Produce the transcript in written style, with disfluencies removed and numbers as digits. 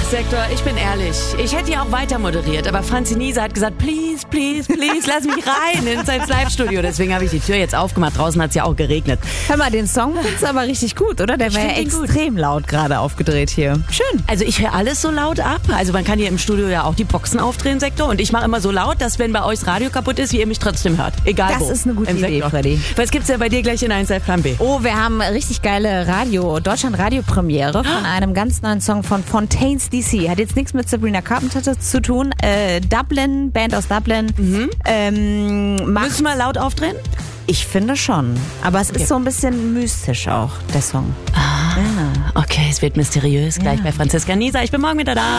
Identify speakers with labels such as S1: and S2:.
S1: Sektor, ich bin ehrlich. Ich hätte ja auch weiter moderiert, aber Franzi Niese hat gesagt, please, please, please, lass mich rein ins Live-Studio. Deswegen habe ich die Tür jetzt aufgemacht. Draußen hat es ja auch geregnet.
S2: Hör mal, den Song findest du aber richtig gut, oder? Der war ja extrem laut gerade aufgedreht hier. Schön.
S1: Also ich höre alles so laut ab. Also man kann hier im Studio ja auch die Boxen aufdrehen, Sektor. Und ich mache immer so laut, dass wenn bei euch das Radio kaputt ist, ihr mich trotzdem hört. Egal wo.
S2: Das ist eine gute Idee,
S1: Sektor.
S2: Freddy.
S1: Was gibt's denn bei dir gleich in 1 Live Plan B?
S2: Oh, wir haben richtig geile Deutschland-Radio-Premiere von einem ganz neuen Song von Fontaines DC. Hat jetzt nichts mit Sabrina Carpenter zu tun. Dublin, Band aus Dublin.
S1: Müssen wir laut aufdrehen?
S2: Ich finde schon. Aber es ist so ein bisschen mystisch auch, der Song.
S1: Okay, es wird mysteriös. Gleich bei Franziska Nieser. Ich bin morgen wieder da.